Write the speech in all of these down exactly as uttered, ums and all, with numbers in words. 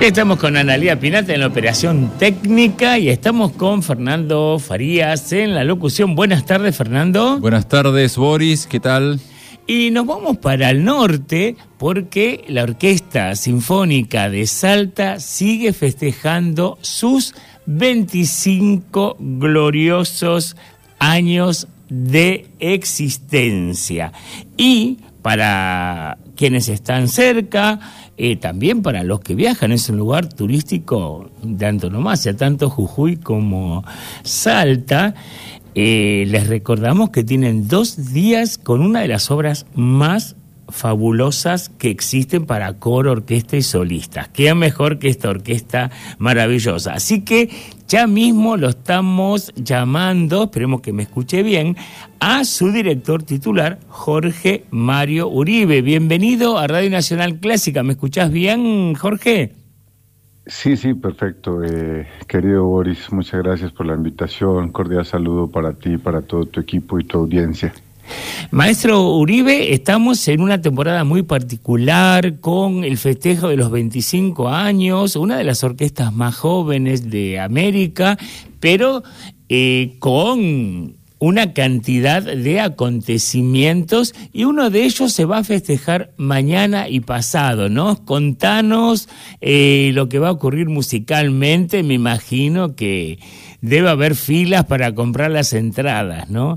Estamos con Analía Pinata en la operación técnica y estamos con Fernando Farías en la locución. Buenas tardes, Fernando. Buenas tardes, Boris, ¿qué tal? Y nos vamos para el norte porque la Orquesta Sinfónica de Salta sigue festejando sus veinticinco gloriosos años de existencia. Y para quienes están cerca, eh, también para los que viajan, es un lugar turístico de antonomasia, tanto Jujuy como Salta. Eh, les recordamos que tienen dos días con una de las obras más fabulosas que existen para coro, orquesta y solistas. Queda mejor que esta orquesta maravillosa. Así que ya mismo lo estamos llamando, esperemos que me escuche bien, a su director titular, Jorge Mario Uribe. Bienvenido a Radio Nacional Clásica. ¿Me escuchás bien, Jorge? Sí, sí, perfecto. Eh, querido Boris, muchas gracias por la invitación. Cordial saludo para ti, para todo tu equipo y tu audiencia. Maestro Uribe, estamos en una temporada muy particular con el festejo de los veinticinco años, una de las orquestas más jóvenes de América, pero eh, con una cantidad de acontecimientos y uno de ellos se va a festejar mañana y pasado, ¿no? Contanos eh, lo que va a ocurrir musicalmente. Me imagino que debe haber filas para comprar las entradas, ¿no?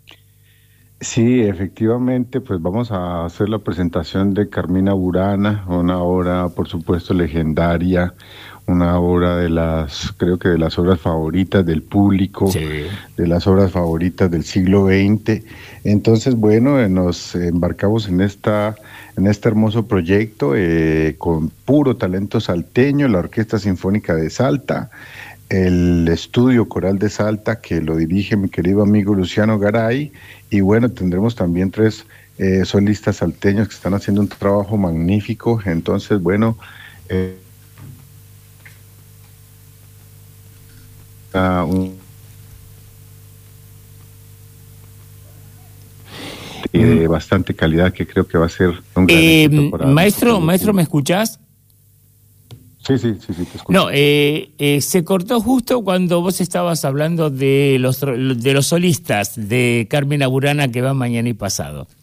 Sí, efectivamente, pues vamos a hacer la presentación de Carmina Burana, una obra, por supuesto, legendaria, una obra de las, creo que de las obras favoritas del público, sí, de las obras favoritas del siglo veinte. Entonces, bueno, eh, nos embarcamos en esta, en este hermoso proyecto eh, con puro talento salteño, la Orquesta Sinfónica de Salta, el Estudio Coral de Salta, que lo dirige mi querido amigo Luciano Garay, y bueno, tendremos también tres eh, solistas salteños que están haciendo un trabajo magnífico. Entonces, bueno, eh, uh, un, y de bastante calidad, que creo que va a ser un gran eh, éxito para maestro, maestro, ¿me escuchás? Sí, sí, sí, sí, te escucho. No, eh, eh, se cortó justo cuando vos estabas hablando de los de los solistas de Carmina Burana que van mañana y pasado.